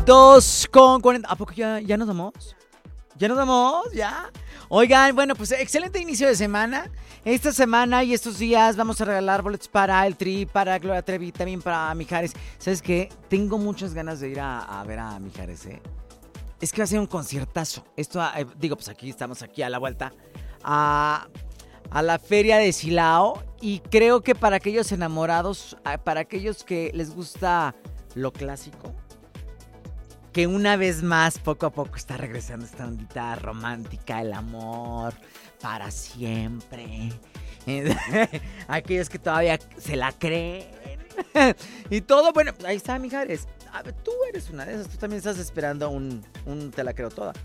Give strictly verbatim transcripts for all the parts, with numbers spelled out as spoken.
dos con cuarenta. ¿A poco ya, ya nos vamos? ¿Ya nos vamos? ¿Ya? Oigan, bueno, pues excelente inicio de semana. Esta semana y estos días vamos a regalar boletos para el Tri, para Gloria Trevi, también para Mijares. ¿Sabes qué? Tengo muchas ganas de ir a, a ver a Mijares, ¿eh? Es que va a ser un conciertazo. Esto, eh, digo, pues aquí estamos aquí a la vuelta a, a la feria de Silao. Y creo que para aquellos enamorados, para aquellos que les gusta lo clásico, que una vez más, poco a poco, está regresando esta ondita romántica, el amor para siempre. Aquellos que todavía se la creen. Y todo, bueno, ahí está, Mijares. A ver, tú eres una de esas, tú también estás esperando un, un te la creo toda.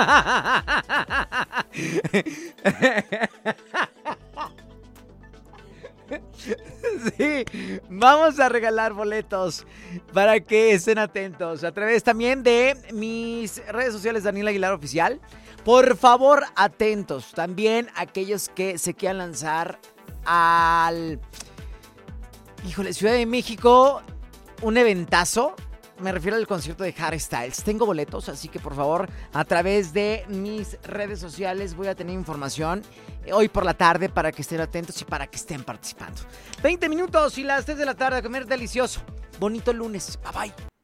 Sí, vamos a regalar boletos para que estén atentos a través también de mis redes sociales, Daniel Aguilar Oficial. Por favor, atentos. También aquellos que se quieran lanzar al, híjole, Ciudad de México, un eventazo. Me refiero al concierto de Harry Styles. Tengo boletos, así que por favor, a través de mis redes sociales voy a tener información hoy por la tarde para que estén atentos y para que estén participando. veinte minutos y las tres de la tarde a comer delicioso. Bonito lunes. Bye bye.